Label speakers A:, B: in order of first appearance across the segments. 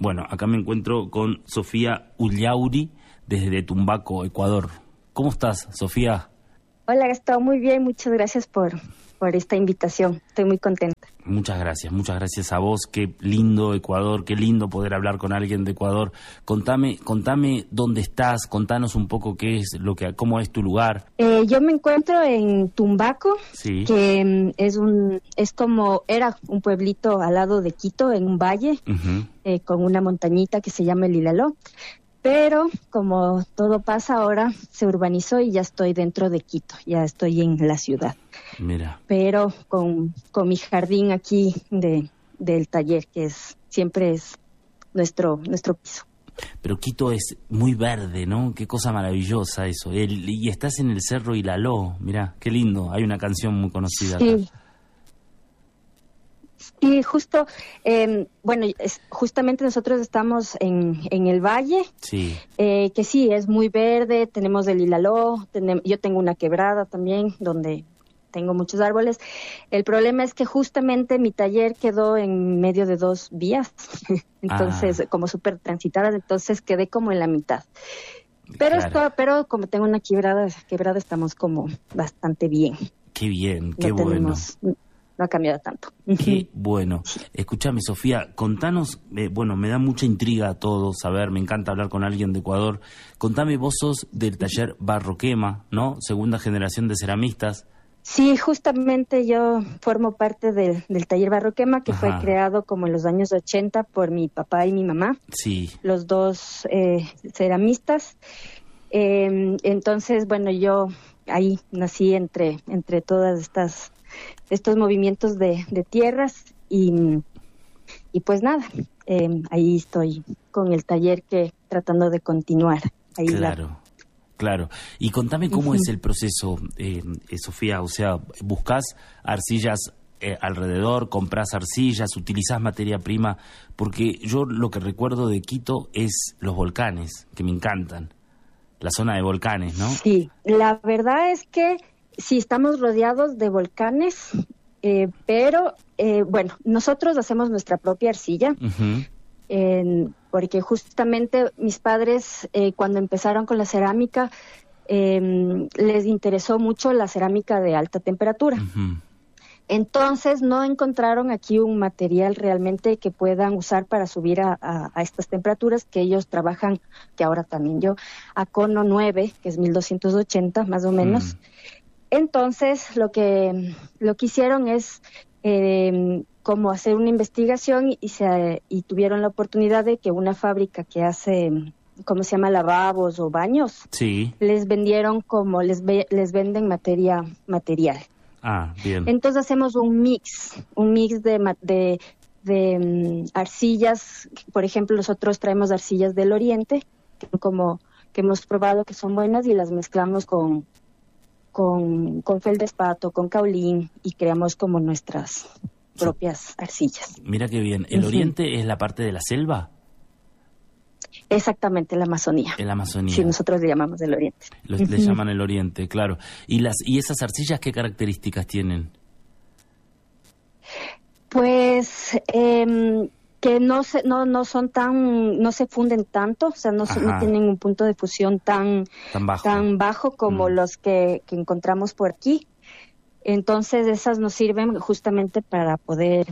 A: Bueno, acá me encuentro con Sofía Ullauri desde Tumbaco, Ecuador. ¿Cómo estás, Sofía?
B: Hola, Gastón, muy bien, muchas gracias por esta invitación, estoy muy contenta.
A: Muchas gracias a vos, qué lindo Ecuador, qué lindo poder hablar con alguien de Ecuador. Contame dónde estás, contanos un poco cómo es tu lugar.
B: Yo me encuentro en Tumbaco,
A: sí.
B: Que era un pueblito al lado de Quito, en un valle, con una montañita que se llama el Ilaló. Pero como todo pasa ahora, se urbanizó y ya estoy dentro de Quito, ya estoy en la ciudad.
A: Mira.
B: Pero con mi jardín aquí del taller, que siempre es nuestro piso.
A: Pero Quito es muy verde, ¿no? Qué cosa maravillosa eso. Y estás en el Cerro Ilaló, mirá, qué lindo. Hay una canción muy conocida acá.
B: Sí. Y justo, justamente nosotros estamos en el valle,
A: sí.
B: Que sí, es muy verde, tenemos el Ilaló, yo tengo una quebrada también, donde tengo muchos árboles. El problema es que justamente mi taller quedó en medio de dos vías, entonces, como súper transitadas, entonces quedé como en la mitad. Pero
A: claro.
B: pero como tengo una quebrada estamos como bastante bien.
A: Qué bien, qué bueno.
B: No ha cambiado tanto.
A: Qué bueno. Escúchame, Sofía, contanos, me da mucha intriga todo saber, me encanta hablar con alguien de Ecuador. Contame, vos sos del taller Barroquema, ¿no? Segunda generación de ceramistas.
B: Sí, justamente yo formo parte del taller Barroquema, que fue creado como en los años 80 por mi papá y mi mamá.
A: Sí.
B: Los dos ceramistas. Entonces, yo ahí nací entre todas estos movimientos de tierras y pues nada, ahí estoy con el taller tratando de continuar. Ahí
A: Claro. Y contame cómo es el proceso, Sofía, o sea, ¿buscás arcillas alrededor, comprás arcillas, utilizás materia prima? Porque yo lo que recuerdo de Quito es los volcanes, que me encantan, la zona de volcanes, ¿no?
B: Sí, la verdad es que sí, estamos rodeados de volcanes, pero nosotros hacemos nuestra propia arcilla, porque justamente mis padres, cuando empezaron con la cerámica, les interesó mucho la cerámica de alta temperatura. Entonces no encontraron aquí un material realmente que puedan usar para subir a estas temperaturas, que ellos trabajan, que ahora también yo, a cono 9, que es 1280 más o menos. Entonces, lo que hicieron es como hacer una investigación y tuvieron la oportunidad de que una fábrica que hace, ¿cómo se llama?, lavabos o baños,
A: sí,
B: les vendieron les venden material.
A: Ah, bien.
B: Entonces hacemos un mix de arcillas. Por ejemplo, nosotros traemos arcillas del Oriente, que hemos probado que son buenas, y las mezclamos con feldespato, con caolín, y creamos como nuestras propias arcillas.
A: Mira qué bien. ¿El Oriente es la parte de la selva?
B: Exactamente, la Amazonía.
A: En la Amazonía.
B: Sí, nosotros le llamamos el Oriente.
A: Le llaman el Oriente, claro. ¿Y esas arcillas qué características tienen?
B: Pues que no son no se funden tanto, o sea, no tienen un punto de fusión tan bajo como los que encontramos por aquí. Entonces esas nos sirven justamente para poder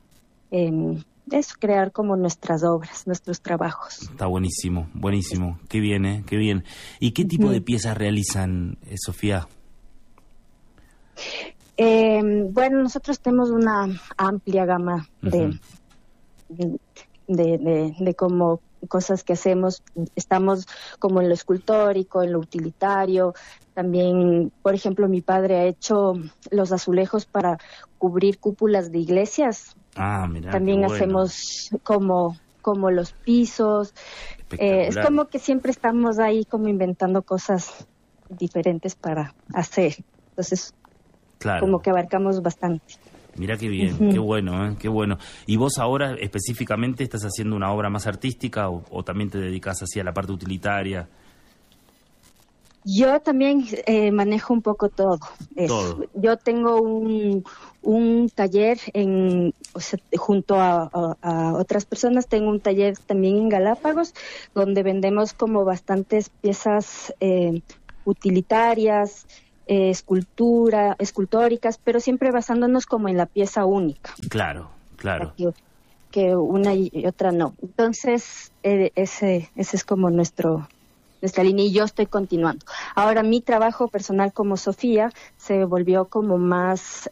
B: crear como nuestras obras, nuestros trabajos.
A: Está buenísimo, qué bien, qué bien. ¿Y qué tipo de piezas realizan, Sofía?
B: Nosotros tenemos una amplia gama de como cosas que hacemos. Estamos como en lo escultórico, en lo utilitario. También, por ejemplo, mi padre ha hecho los azulejos para cubrir cúpulas de iglesias.
A: Mira,
B: también hacemos como los pisos. Es como que siempre estamos ahí como inventando cosas diferentes para hacer. Entonces, como que abarcamos bastante.
A: Mira qué bien, qué bueno, qué bueno. ¿Y vos ahora específicamente estás haciendo una obra más artística o también te dedicas así a la parte utilitaria?
B: Yo también manejo un poco todo. Yo tengo un taller junto a otras personas. Tengo un taller también en Galápagos, donde vendemos como bastantes piezas utilitarias, escultóricas, pero siempre basándonos como en la pieza única.
A: Claro.
B: Que una y otra no. Entonces, ese es como nuestra línea, y yo estoy continuando. Ahora, mi trabajo personal como Sofía se volvió como más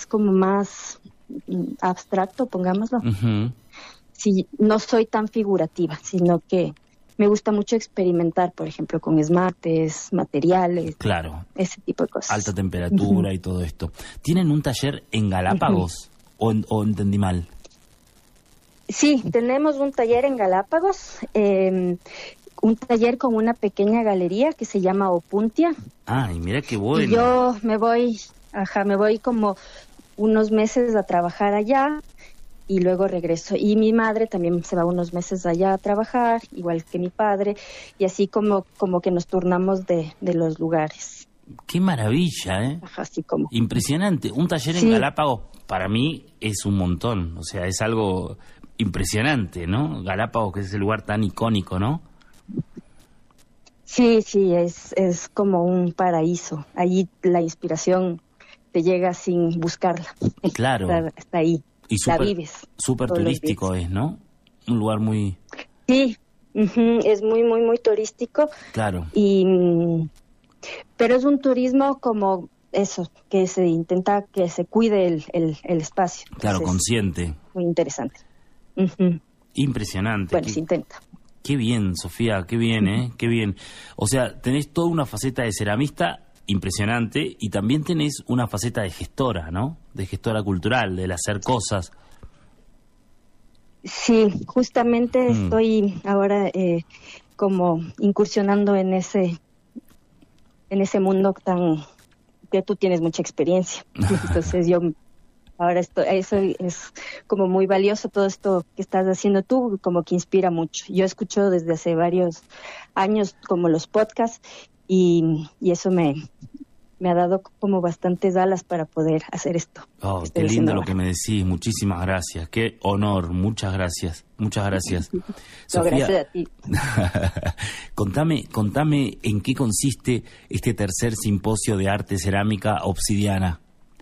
B: abstracto, pongámoslo. Uh-huh. Sí, no soy tan figurativa, sino que me gusta mucho experimentar, por ejemplo, con esmaltes, materiales.
A: Claro.
B: Ese tipo de cosas.
A: Alta temperatura uh-huh. y todo esto. ¿Tienen un taller en Galápagos uh-huh. o entendí mal?
B: Sí, tenemos un taller en Galápagos, un taller con una pequeña galería que se llama Opuntia.
A: Ay, mira qué bueno.
B: Y yo me voy como unos meses a trabajar allá y luego regreso. Y mi madre también se va unos meses allá a trabajar, igual que mi padre, y así como que nos turnamos de los lugares.
A: Qué maravilla, ¿eh?
B: Ajá, así como.
A: Impresionante. Un taller en Galápagos para mí es un montón, o sea, es algo impresionante, ¿no? Galápagos, que es ese lugar tan icónico, ¿no?
B: Sí, es como un paraíso. Allí la inspiración te llega sin buscarla.
A: Claro.
B: Está ahí.
A: Y
B: la vives.
A: Súper turístico es, ¿no? Un lugar muy...
B: Sí, uh-huh, es muy, muy, muy turístico.
A: Claro.
B: Pero es un turismo como eso, que se intenta que se cuide el espacio.
A: Claro, entonces, consciente.
B: Muy interesante. Uh-huh.
A: Impresionante.
B: Bueno, se intenta.
A: Qué bien, Sofía, qué bien, ¿eh? Qué bien. O sea, tenés toda una faceta de ceramista impresionante y también tenés una faceta de gestora, ¿no? De gestora cultural, del hacer cosas.
B: Sí, justamente estoy ahora como incursionando en ese mundo tan que tú tienes mucha experiencia. Entonces yo ahora eso es como muy valioso, todo esto que estás haciendo tú, como que inspira mucho. Yo escucho desde hace varios años como los podcasts y eso me ha dado como bastantes alas para poder hacer esto.
A: Oh, qué lindo lo que me decís, muchísimas gracias, qué honor, muchas gracias. Sofía,
B: gracias a ti.
A: Contame en qué consiste este tercer simposio de arte cerámica obsidiana.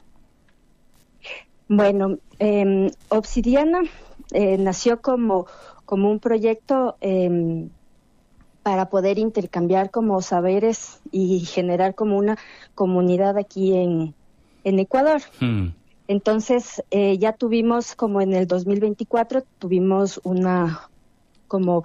B: Bueno, Obsidiana nació como un proyecto para poder intercambiar como saberes y generar como una comunidad aquí en Ecuador. Entonces, ya tuvimos como en el 2024, tuvimos una, ¿cómo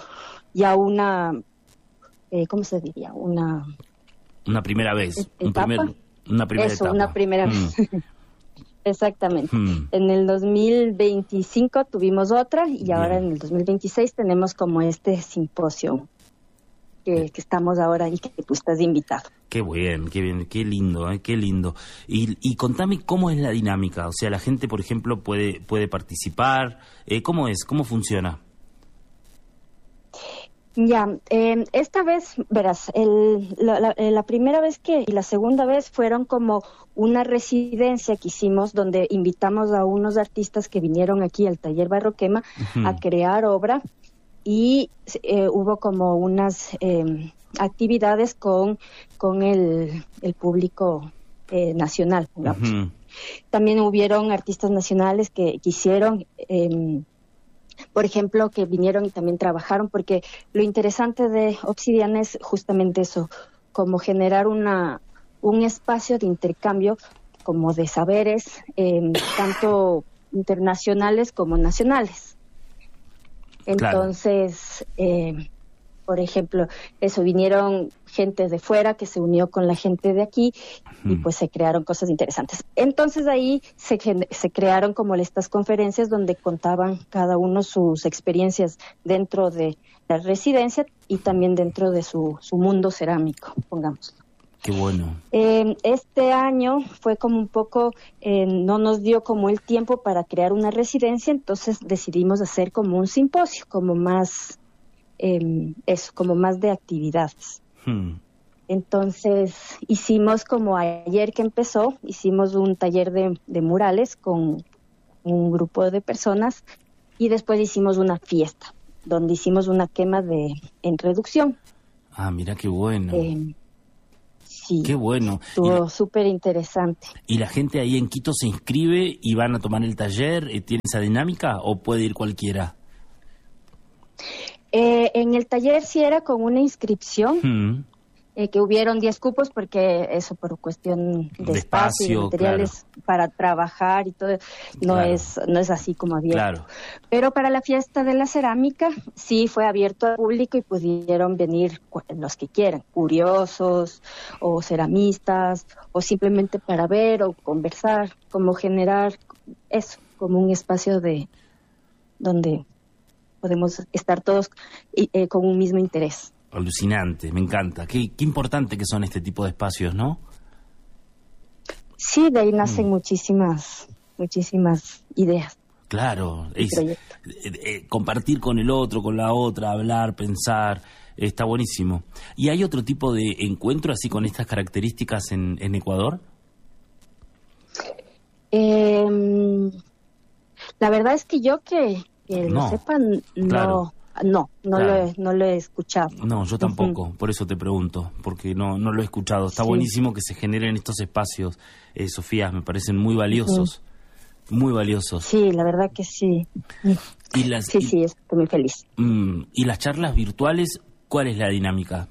B: se diría? Una
A: primera vez.
B: Una primera vez. Exactamente. En el 2025 tuvimos otra y ahora en el 2026 tenemos como este simposio que estamos ahora y que tú estás invitado.
A: Qué bien, qué lindo, qué lindo. Y contame cómo es la dinámica, o sea, la gente, por ejemplo, puede participar, ¿cómo es? ¿Cómo funciona?
B: Ya, esta vez, verás, la primera vez y la segunda vez fueron como una residencia que hicimos donde invitamos a unos artistas que vinieron aquí al taller Barroquema a crear obra y hubo como unas actividades con el público nacional, digamos. También hubieron artistas nacionales que quisieron... por ejemplo, que vinieron y también trabajaron, porque lo interesante de Obsidiana es justamente eso, como generar un espacio de intercambio como de saberes, tanto internacionales como nacionales. Entonces, por ejemplo, vinieron gente de fuera que se unió con la gente de aquí y pues se crearon cosas interesantes. Entonces ahí se crearon como estas conferencias donde contaban cada uno sus experiencias dentro de la residencia y también dentro de su mundo cerámico, pongámoslo.
A: Qué bueno.
B: Este año fue como un poco, no nos dio como el tiempo para crear una residencia, entonces decidimos hacer como un simposio, como más... como más de actividades. Entonces hicimos, como ayer que empezó, hicimos un taller de murales con un grupo de personas y después hicimos una fiesta donde hicimos una quema en reducción.
A: Ah, mira qué bueno.
B: Sí.
A: Qué bueno.
B: Estuvo súper interesante.
A: ¿Y la gente ahí en Quito se inscribe y van a tomar el taller? ¿Tiene esa dinámica o puede ir cualquiera?
B: En el taller sí era con una inscripción, que hubieron 10 cupos porque eso por cuestión de espacio y materiales, claro, para trabajar y todo, no es así como abierto.
A: Claro.
B: Pero para la fiesta de la cerámica sí fue abierto al público y pudieron venir los que quieran, curiosos o ceramistas o simplemente para ver o conversar, como generar eso, como un espacio donde podemos estar todos con un mismo interés.
A: Alucinante, me encanta. Qué importante que son este tipo de espacios, ¿no?
B: Sí, de ahí nacen muchísimas ideas.
A: Claro, compartir con el otro, con la otra, hablar, pensar, está buenísimo. ¿Y hay otro tipo de encuentro así con estas características en Ecuador?
B: La verdad es que yo que lo sepan,
A: claro.
B: No
A: Claro.
B: lo he escuchado.
A: No, yo tampoco, por eso te pregunto, porque no lo he escuchado. Está buenísimo que se generen estos espacios, Sofía, me parecen muy valiosos, muy valiosos.
B: Sí, la verdad que sí. Sí, estoy muy feliz.
A: ¿Y las charlas virtuales, cuál es la dinámica?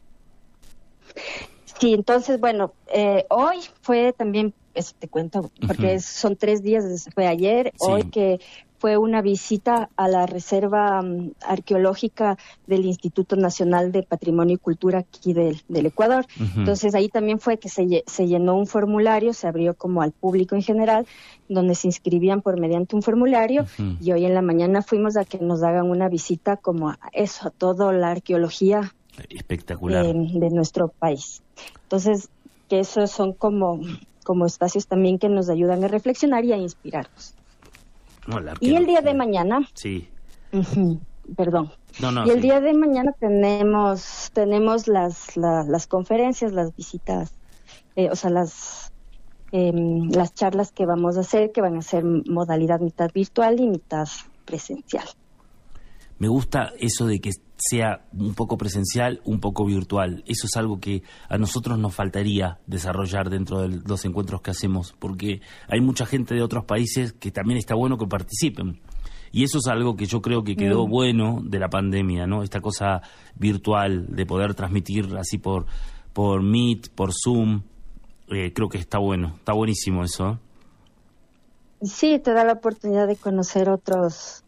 B: Sí, entonces, bueno, hoy fue también, eso te cuento, porque son 3 días, fue ayer, sí. Hoy que fue una visita a la Reserva Arqueológica del Instituto Nacional de Patrimonio y Cultura aquí del Ecuador. Entonces ahí también fue que se llenó un formulario, se abrió como al público en general, donde se inscribían por mediante un formulario, y hoy en la mañana fuimos a que nos hagan una visita como a eso, a toda la arqueología
A: espectacular
B: de nuestro país. Entonces, que esos son como espacios también que nos ayudan a reflexionar y a inspirarnos.
A: No,
B: y el día de mañana,
A: sí.
B: Perdón.
A: No,
B: y el día de mañana tenemos las conferencias, las visitas, las charlas que vamos a hacer, que van a ser modalidad mitad virtual y mitad presencial.
A: Me gusta eso de que sea un poco presencial, un poco virtual. Eso es algo que a nosotros nos faltaría desarrollar dentro de los encuentros que hacemos, porque hay mucha gente de otros países que también está bueno que participen. Y eso es algo que yo creo que quedó bueno de la pandemia, ¿no? Esta cosa virtual de poder transmitir así por Meet, por Zoom, creo que está bueno, está buenísimo eso, ¿eh?
B: Sí, te da la oportunidad de conocer otros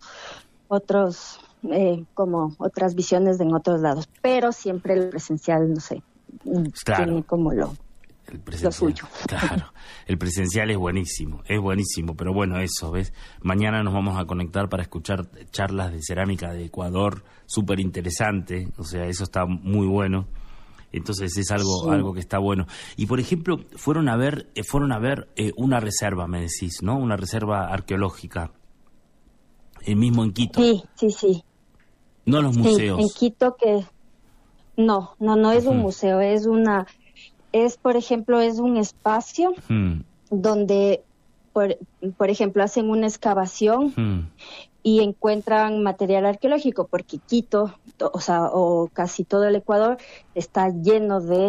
B: como otras visiones en otros lados, pero siempre el presencial, no sé,
A: claro,
B: tiene como lo suyo.
A: Claro, el presencial es buenísimo, pero bueno, eso, ¿ves? Mañana nos vamos a conectar para escuchar charlas de cerámica de Ecuador, súper interesante, o sea, eso está muy bueno. Entonces es algo que está bueno. Y por ejemplo, fueron a ver una reserva, me decís, ¿no? Una reserva arqueológica, el mismo en Quito.
B: Sí.
A: No los museos.
B: En Quito no es un museo, por ejemplo, es un espacio donde, por ejemplo, hacen una excavación y encuentran material arqueológico, porque Quito, o casi todo el Ecuador, está lleno de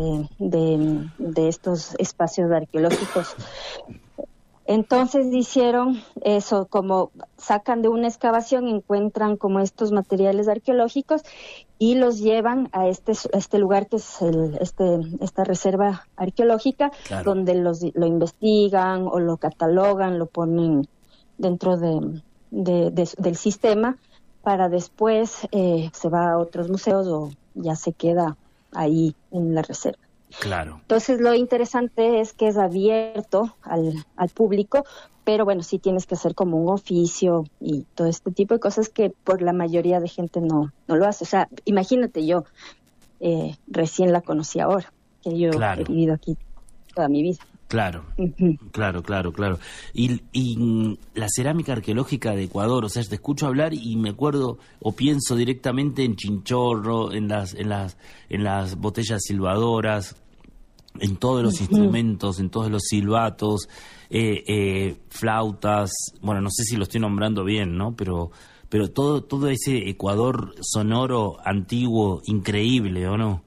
B: estos espacios arqueológicos. Entonces hicieron eso, como sacan de una excavación, encuentran como estos materiales arqueológicos y los llevan a este lugar que es esta reserva arqueológica, donde lo investigan o lo catalogan, lo ponen dentro del sistema, para después se va a otros museos o ya se queda ahí en la reserva.
A: Claro.
B: Entonces lo interesante es que es abierto al público, pero bueno, sí tienes que hacer como un oficio y todo este tipo de cosas que por la mayoría de gente no lo hace. O sea, imagínate, yo recién la conocí ahora, que yo he vivido aquí toda mi vida.
A: Claro, claro. Y la cerámica arqueológica de Ecuador, o sea, te escucho hablar y me acuerdo o pienso directamente en chinchorro, en las botellas silbadoras, en todos los instrumentos, en todos los silbatos, flautas, bueno, no sé si lo estoy nombrando bien, ¿no? Pero todo ese Ecuador sonoro, antiguo, increíble, ¿o no?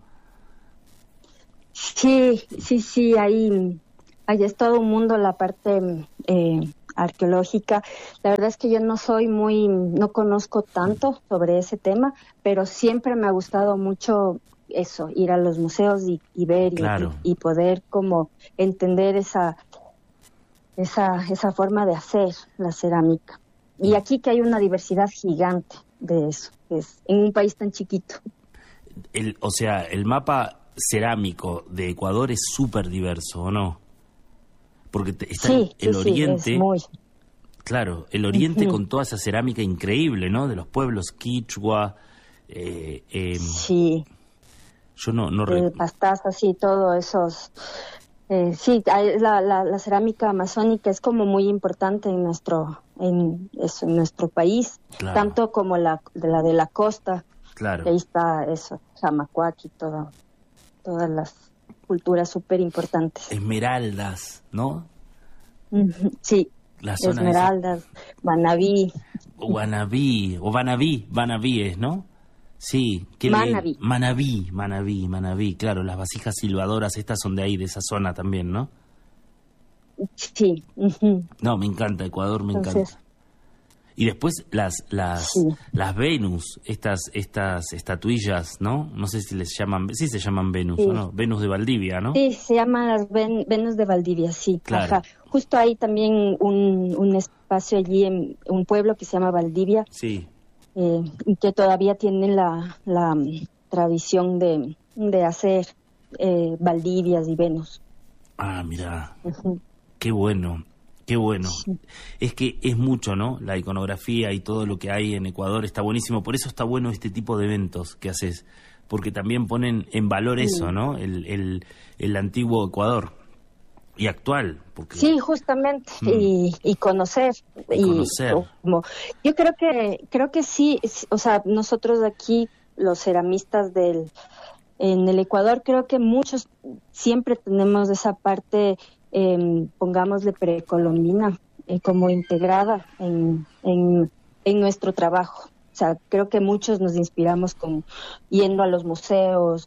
B: Sí, ahí es todo un mundo la parte arqueológica. La verdad es que yo no conozco tanto sobre ese tema, pero siempre me ha gustado mucho eso, ir a los museos y ver
A: claro.
B: y poder como entender esa forma de hacer la cerámica. Y aquí que hay una diversidad gigante de eso, es en un país tan chiquito.
A: O sea, el mapa cerámico de Ecuador es súper diverso, ¿o no? Porque está el oriente, claro, el oriente con toda esa cerámica increíble, ¿no? De los pueblos quichua.
B: Sí.
A: Yo no
B: Pastaza, sí, todo esos. La cerámica amazónica es como muy importante en nuestro país, claro. Tanto como la de la costa.
A: Claro.
B: Ahí está eso, Jamacuac y todas las culturas súper importantes.
A: Esmeraldas, ¿no?
B: Sí,
A: la zona
B: Esmeraldas, Manabí.
A: Manabí es, ¿no? Sí. Manabí, claro, las vasijas silbadoras, estas son de ahí, de esa zona también, ¿no?
B: Sí.
A: No, me encanta, Ecuador me encanta. Y después las Venus, estas estatuillas, ¿no? No sé si se llaman Venus, sí. ¿O no? Venus de Valdivia, ¿no?
B: Sí, se llaman las Venus de Valdivia, sí.
A: Claro.
B: Ajá. Justo hay también un espacio allí en un pueblo que se llama Valdivia.
A: Sí.
B: Que todavía tienen la tradición de hacer Valdivias y Venus.
A: Ah, mira. Qué bueno. Sí. Es que es mucho, ¿no? La iconografía y todo lo que hay en Ecuador está buenísimo. Por eso está bueno este tipo de eventos que haces, porque también ponen en valor eso, ¿no? El antiguo Ecuador y actual. Porque...
B: Sí, justamente. Y conocer. Yo creo que sí, o sea, nosotros aquí, los ceramistas en el Ecuador, creo que muchos siempre tenemos esa parte... pongámosle precolombina, como integrada en nuestro trabajo. O sea, creo que muchos nos inspiramos yendo a los museos,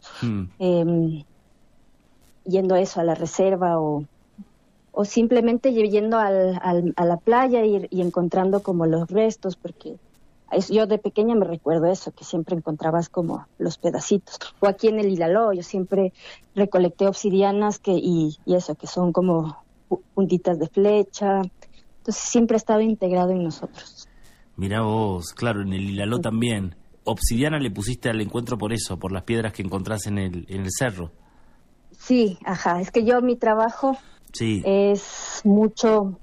B: yendo a eso, a la reserva o simplemente yendo a la playa y encontrando como los restos, porque yo de pequeña me recuerdo eso, que siempre encontrabas como los pedacitos. O aquí en el Ilaló, yo siempre recolecté obsidianas y eso, que son como puntitas de flecha. Entonces siempre ha estado integrado en nosotros.
A: Mirá vos, claro, en el Ilaló también. Obsidiana le pusiste al encuentro por eso, por las piedras que encontrás en el cerro.
B: Sí, ajá, es que mi trabajo es mucho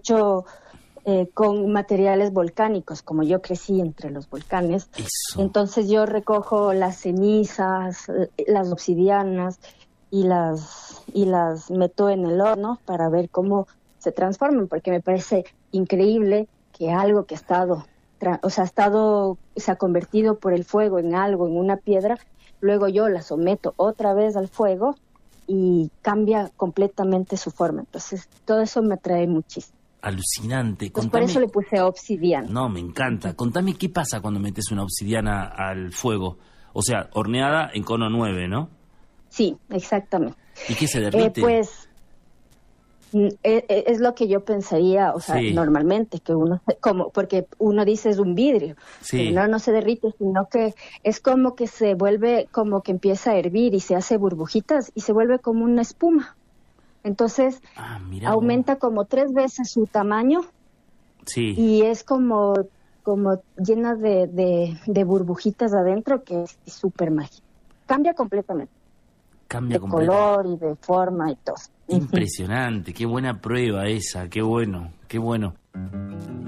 B: con materiales volcánicos, como yo crecí entre los volcanes.
A: Eso.
B: Entonces yo recojo las cenizas, las obsidianas y las meto en el horno para ver cómo se transforman, porque me parece increíble que algo que se ha convertido por el fuego en algo, en una piedra, luego yo la someto otra vez al fuego y cambia completamente su forma. Entonces todo eso me atrae muchísimo.
A: Alucinante.
B: Pues por eso le puse obsidiana.
A: No, me encanta. Contame qué pasa cuando metes una obsidiana al fuego. O sea, horneada en cono 9, ¿no?
B: Sí, exactamente.
A: ¿Y qué se derrite?
B: Pues es lo que yo pensaría, o sea, normalmente, que porque uno dice es un vidrio, pero no se derrite, sino que es como que se vuelve, como que empieza a hervir y se hace burbujitas y se vuelve como una espuma. Entonces, aumenta como 3 veces su tamaño y es como llena de burbujitas adentro, que es súper mágico. Cambia completamente. De color y de forma y todo.
A: Impresionante, qué buena prueba esa, qué bueno.